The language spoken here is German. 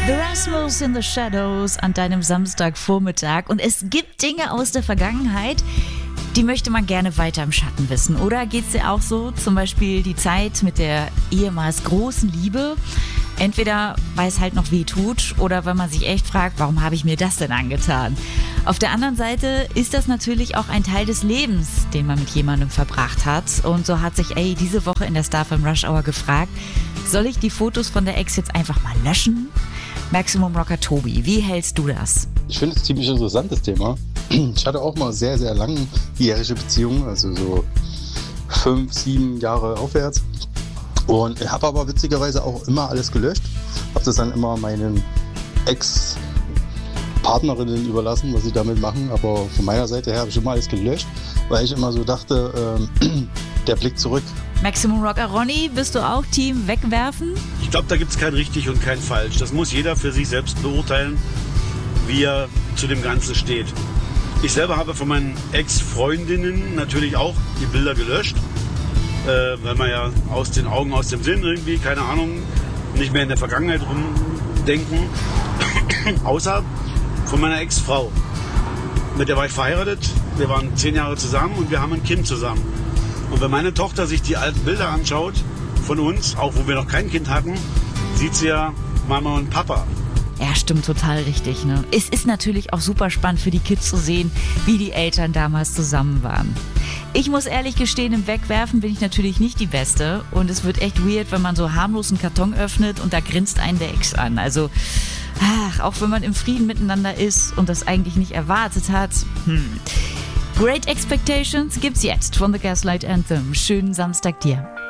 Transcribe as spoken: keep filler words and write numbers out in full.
The Rasmus in the Shadows an deinem Samstagvormittag. Und es gibt Dinge aus der Vergangenheit, die möchte man gerne weiter im Schatten wissen. Oder geht's dir auch so? Zum Beispiel die Zeit mit der ehemals großen Liebe. Entweder weil es halt noch weh tut oder weil man sich echt fragt, warum habe ich mir das denn angetan? Auf der anderen Seite ist das natürlich auch ein Teil des Lebens, den man mit jemandem verbracht hat. Und so hat sich A diese Woche in der StarFM Rush Hour gefragt, soll ich die Fotos von der Ex jetzt einfach mal löschen? Maximum Rocker Tobi, wie hältst du das? Ich finde es ein ziemlich interessantes Thema. Ich hatte auch mal sehr, sehr langjährige Beziehungen, also so fünf, sieben Jahre aufwärts. Und ich habe aber witzigerweise auch immer alles gelöscht. Habe das dann immer meinen Ex-Partnerinnen überlassen, was sie damit machen. Aber von meiner Seite her habe ich immer alles gelöscht, weil ich immer so dachte, ähm, der Blick zurück. Maximum Rocker Ronny, bist du auch Team wegwerfen? Ich glaube, da gibt es kein richtig und kein falsch. Das muss jeder für sich selbst beurteilen, wie er zu dem Ganzen steht. Ich selber habe von meinen Ex-Freundinnen natürlich auch die Bilder gelöscht. Äh, weil man ja aus den Augen, aus dem Sinn irgendwie, keine Ahnung, nicht mehr in der Vergangenheit rumdenken. Außer von meiner Ex-Frau. Mit der war ich verheiratet, wir waren zehn Jahre zusammen und wir haben ein Kind zusammen. Und wenn meine Tochter sich die alten Bilder anschaut von uns, auch wo wir noch kein Kind hatten, sieht sie ja Mama und Papa. Ja, stimmt, total richtig, ne? Es ist natürlich auch super spannend für die Kids zu sehen, wie die Eltern damals zusammen waren. Ich muss ehrlich gestehen, im Wegwerfen bin ich natürlich nicht die Beste. Und es wird echt weird, wenn man so harmlos einen Karton öffnet und da grinst einen der Ex an. Also, ach, auch wenn man im Frieden miteinander ist und das eigentlich nicht erwartet hat. Hm. Great Expectations gibt's jetzt von The Gaslight Anthem. Schönen Samstag dir.